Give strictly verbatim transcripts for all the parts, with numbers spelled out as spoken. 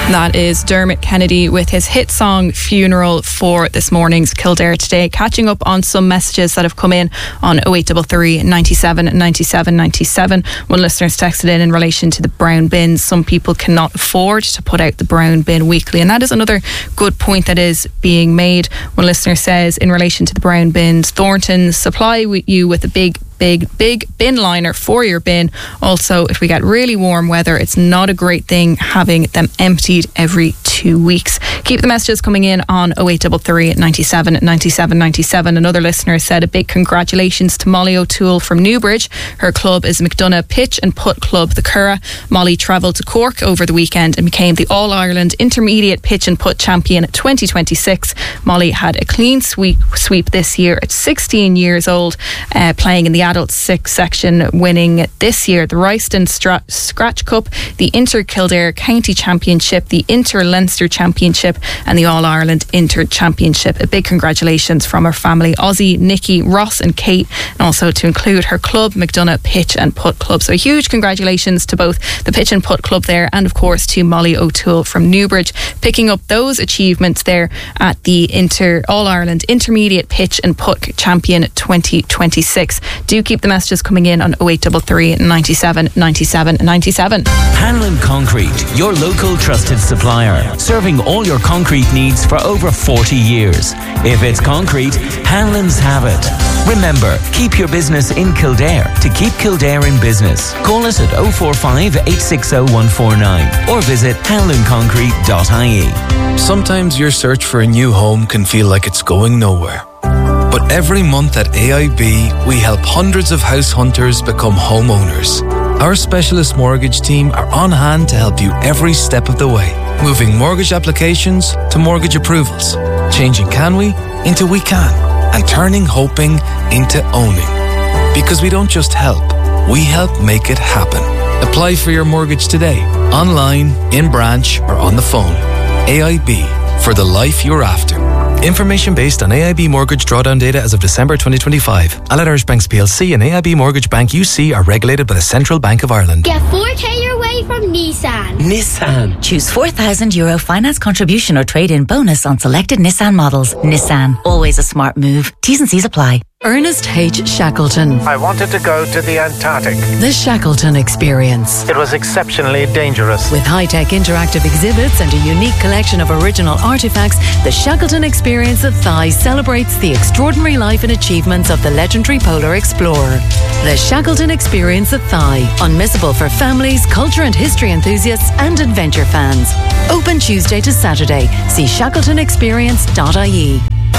That is Dermot Kennedy with his hit song Funeral for this morning's Kildare Today. Catching up on some messages that have come in on oh eight three three, ninety-seven, ninety-seven, ninety-seven. One listener's texted in in relation to the brown bins. Some people cannot afford to put out the brown bin weekly, and that is another good point that is being made. One listener says in relation to the brown bins, Thornton supply you with a big big big bin liner for your bin. Also, if we get really warm weather, it's not a great thing having them emptied every two weeks. Keep the messages coming in on oh eight three three, ninety-seven, ninety-seven, ninety-seven. Another listener said a big congratulations to Molly O'Toole from Newbridge. Her club is McDonagh Pitch and Putt Club the Curragh. Molly travelled to Cork over the weekend and became the All-Ireland Intermediate Pitch and Putt Champion twenty twenty-six. Molly had a clean sweep sweep this year at sixteen years old, uh, playing in the adult six section, winning this year the Royston Stra- Scratch Cup, the Inter Kildare County Championship, the Inter Leinster Championship and the All-Ireland Inter Championship. A big congratulations from her family, Ozzy, Nikki, Ross and Kate, and also to include her club, McDonagh Pitch and Putt Club. So a huge congratulations to both the Pitch and Putt Club there, and of course to Molly O'Toole from Newbridge, picking up those achievements there at the Inter All-Ireland Intermediate Pitch and Putt Champion twenty twenty-six. Do keep the messages coming in on oh eight three three, ninety-seven, ninety-seven, ninety-seven. Hanlon Concrete, your local trusted supplier, serving all your concrete needs for over forty years. If it's concrete, Hanlon's have it. Remember, keep your business in Kildare to keep Kildare in business. Call us at oh four five, eight six oh, one four nine or visit hanlon concrete dot I E. Sometimes your search for a new home can feel like it's going nowhere. But every month at A I B, we help hundreds of house hunters become homeowners. Our specialist mortgage team are on hand to help you every step of the way, moving mortgage applications to mortgage approvals, changing can we into we can, and turning hoping into owning. Because we don't just help, we help make it happen. Apply for your mortgage today, online, in branch, or on the phone. A I B, for the life you're after. Information based on A I B mortgage drawdown data as of December twenty twenty-five. Allied Irish Banks P L C and A I B Mortgage Bank U C are regulated by the Central Bank of Ireland. Get four K your way from Nissan. Nissan. Choose four thousand euro finance contribution or trade-in bonus on selected Nissan models. Nissan. Always a smart move. T's and C's apply. Ernest H. Shackleton. I wanted to go to the Antarctic. The Shackleton Experience. It was exceptionally dangerous. With high-tech interactive exhibits and a unique collection of original artifacts, the Shackleton Experience at Thai celebrates the extraordinary life and achievements of the legendary polar explorer. The Shackleton Experience at Thai. Unmissable for families, culture and history enthusiasts and adventure fans. Open Tuesday to Saturday. See shackleton experience dot I E.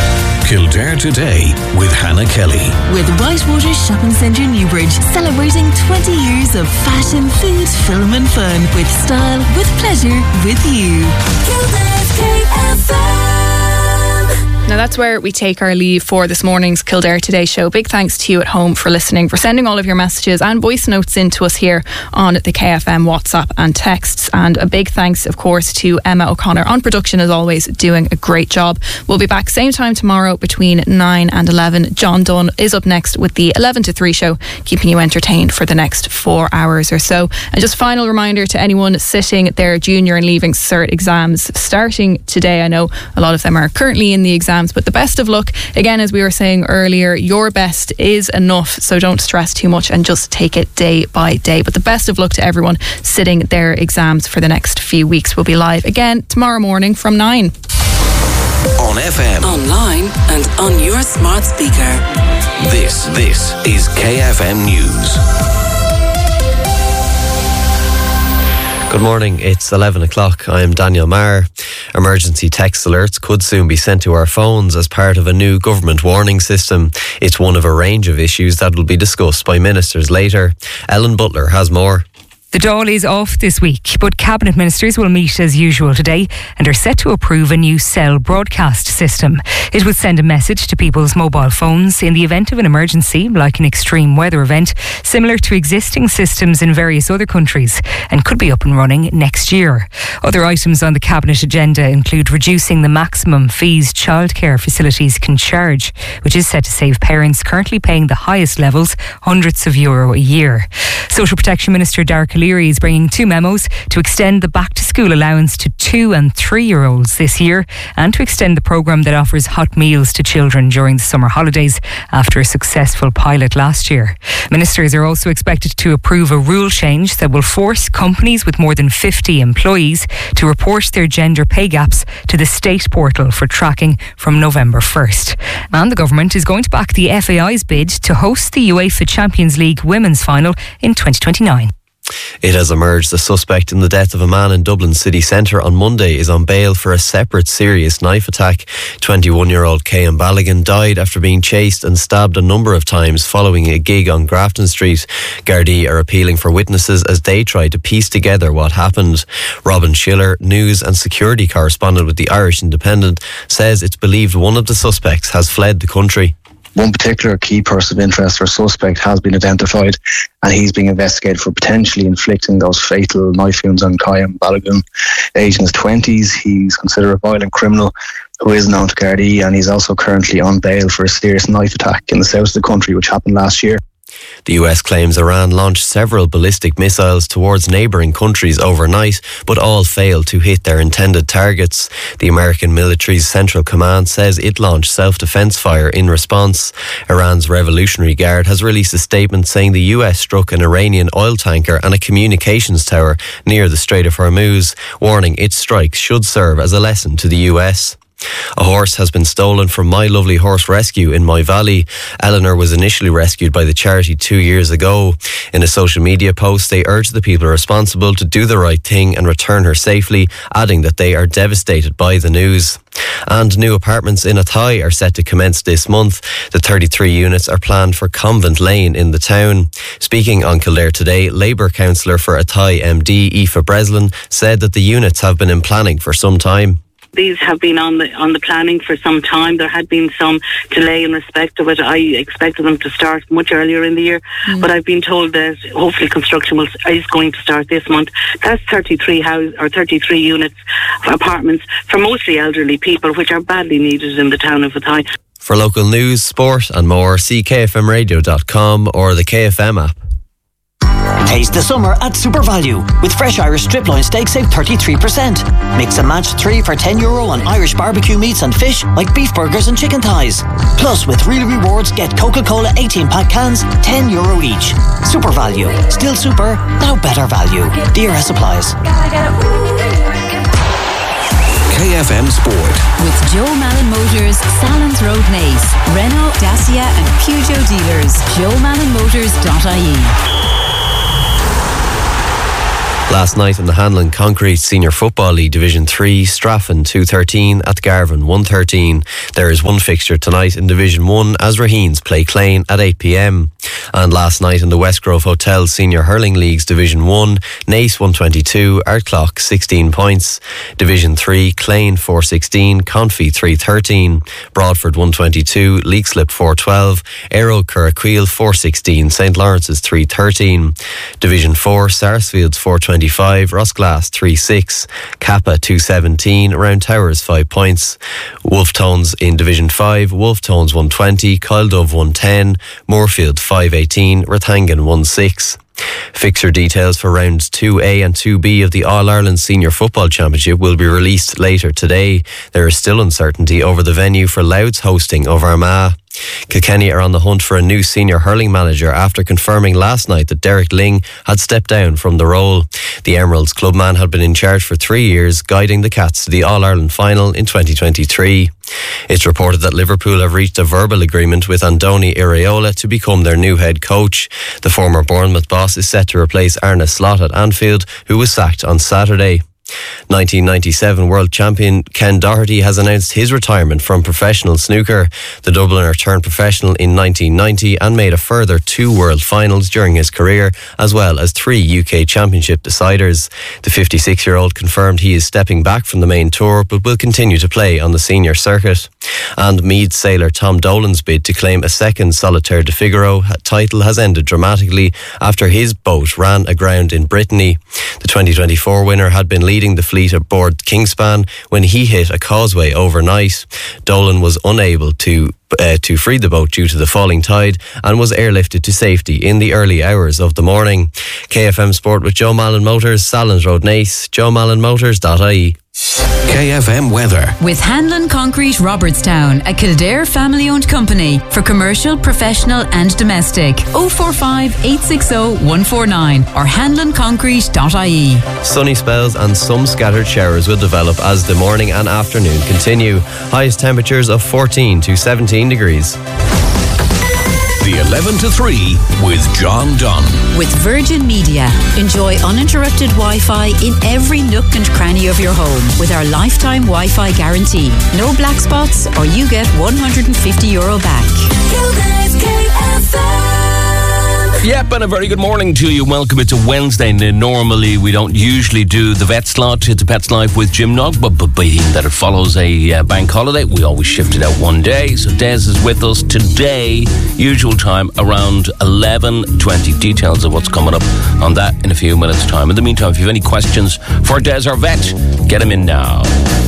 Kildare Today with Hannah Kelly. With Whitewater Shopping Centre Newbridge, celebrating twenty years of fashion, food, film and fun. With style, with pleasure, with you. Kildare's K F M. Now that's where we take our leave for this morning's Kildare Today show. Big thanks to you at home for listening, for sending all of your messages and voice notes in to us here on the K F M WhatsApp and texts. And a big thanks, of course, to Emma O'Connor on production, as always, doing a great job. We'll be back same time tomorrow between nine and eleven. John Dunn is up next with the eleven to three show, keeping you entertained for the next four hours or so. And just final reminder to anyone sitting their junior and leaving cert exams starting today. I know a lot of them are currently in the exam, but the best of luck. Again, as we were saying earlier, your best is enough, so don't stress too much and just take it day by day. But the best of luck to everyone sitting their exams for the next few weeks. We'll be live again tomorrow morning from nine. On F M, online and on your smart speaker. This, this is K F M News. Good morning, it's eleven o'clock. I am Daniel Maher. Emergency text alerts could soon be sent to our phones as part of a new government warning system. It's one of a range of issues that will be discussed by ministers later. Ellen Butler has more. The Dáil is off this week, but Cabinet Ministers will meet as usual today and are set to approve a new cell broadcast system. It would send a message to people's mobile phones in the event of an emergency, like an extreme weather event, similar to existing systems in various other countries, and could be up and running next year. Other items on the Cabinet agenda include reducing the maximum fees childcare facilities can charge, which is set to save parents currently paying the highest levels hundreds of euro a year. Social Protection Minister Darragh O'Leary is bringing two memos to extend the back-to-school allowance to two and three-year-olds this year and to extend the programme that offers hot meals to children during the summer holidays after a successful pilot last year. Ministers are also expected to approve a rule change that will force companies with more than fifty employees to report their gender pay gaps to the state portal for tracking from November first. And the government is going to back the F A I's bid to host the UEFA Champions League women's final in twenty twenty-nine. It has emerged the suspect in the death of a man in Dublin city centre on Monday is on bail for a separate serious knife attack. twenty-one-year-old Cian Ballaghan died after being chased and stabbed a number of times following a gig on Grafton Street. Gardaí are appealing for witnesses as they try to piece together what happened. Robin Schiller, news and security correspondent with the Irish Independent, says it's believed one of the suspects has fled the country. One particular key person of interest or suspect has been identified, and he's being investigated for potentially inflicting those fatal knife wounds on Cian Ballaghan. Aged in his twenties, he's considered a violent criminal who is known to Gardaí, and he's also currently on bail for a serious knife attack in the south of the country, which happened last year. The U S claims Iran launched several ballistic missiles towards neighbouring countries overnight, but all failed to hit their intended targets. The American military's Central Command says it launched self-defence fire in response. Iran's Revolutionary Guard has released a statement saying the U S struck an Iranian oil tanker and a communications tower near the Strait of Hormuz, warning its strikes should serve as a lesson to the U S. A horse has been stolen from My Lovely Horse Rescue in My Valley. Eleanor was initially rescued by the charity two years ago. In a social media post, they urge the people responsible to do the right thing and return her safely, adding that they are devastated by the news. And new apartments in Athy are set to commence this month. The thirty-three units are planned for Convent Lane in the town. Speaking on Kildare Today, Labour councillor for Athy M D Aoife Breslin said that the units have been in planning for some time. These have been on the on the planning for some time. There had been some delay in respect of it. I expected them to start much earlier in the year, mm. but I've been told that hopefully construction will, is going to start this month. That's thirty-three house or thirty-three units of apartments for mostly elderly people, which are badly needed in the town of Athy. For local news, sport and more, see k f m radio dot com or the K F M app. Taste the summer at Super Value. With fresh Irish strip loin steak, save thirty-three percent. Mix and match three for ten euro on Irish barbecue meats and fish like beef burgers and chicken thighs. Plus, with real rewards, get Coca-Cola eighteen pack cans, ten euro each. Super Value. Still super, now better value. D R S applies. K F M Sport. With Joe Malin Motors, Salons Road Nace, Renault, Dacia and Peugeot dealers. joe malin motors dot I E. Last night in the Hanlon Concrete Senior Football League Division three, Straffan two thirteen at Garvan one thirteen. There is one fixture tonight in Division one as Raheens play Clane at eight p m. And last night in the Westgrove Hotel Senior Hurling Leagues Division one, Nace one twenty-two, Ardclough sixteen points. Division three, Clane four sixteen, Confey three thirteen, Broadford one twenty-two, Leixlip four twelve, Aero Curraquil four sixteen, St Lawrence's three thirteen. Division four, Sarsfields four twenty-five, Rossglass three six, Kappa two seventeen, Round Towers five points. Wolftones in Division five, Wolftones one twenty, Kildove one ten, Moorfield five eighteen, Rathangan one six. Fixture details for rounds two A and two B of the All-Ireland Senior Football Championship will be released later today. There is still uncertainty over the venue for Louth's hosting of Armagh. Kilkenny are on the hunt for a new senior hurling manager after confirming last night that Derek Ling had stepped down from the role. The Emeralds clubman had been in charge for three years, guiding the Cats to the All-Ireland final in twenty twenty-three. It's reported that Liverpool have reached a verbal agreement with Andoni Iraola to become their new head coach. The former Bournemouth boss is set to replace Arne Slot at Anfield, who was sacked on Saturday. nineteen ninety-seven world champion Ken Doherty has announced his retirement from professional snooker. The Dubliner turned professional in nineteen ninety and made a further two world finals during his career, as well as three U K championship deciders. The fifty-six-year-old confirmed he is stepping back from the main tour but will continue to play on the senior circuit. And Meath sailor Tom Dolan's bid to claim a second Solitaire de Figaro title has ended dramatically after his boat ran aground in Brittany. The twenty twenty-four winner had been leading the fleet fleet aboard Kingspan when he hit a causeway overnight. Dolan was unable to Uh, to free the boat due to the falling tide and was airlifted to safety in the early hours of the morning. K F M Sport with Joe Mallon Motors, Sallins Road, Naas, joe mallon motors dot I E. K F M weather. With Hanlon Concrete Robertstown, a Kildare family-owned company for commercial, professional and domestic. oh four five, eight six oh, one four nine or hanlon concrete dot I E. Sunny spells and some scattered showers will develop as the morning and afternoon continue. Highest temperatures of fourteen to seventeen degrees. The eleven to three with John Dunn. With Virgin Media, enjoy uninterrupted Wi-Fi in every nook and cranny of your home with our lifetime Wi-Fi guarantee. No black spots or you get one hundred fifty euro back. Yep, and a very good morning to you. Welcome. It's a Wednesday. Normally, we don't usually do the vet slot. It's a Pet's Life with Jim Nog, but, but being that it follows a uh, bank holiday, we always shift it out one day. So Des is with us today, usual time, around eleven twenty. Details of what's coming up on that in a few minutes' time. In the meantime, if you have any questions for Des or Vet, get them in now.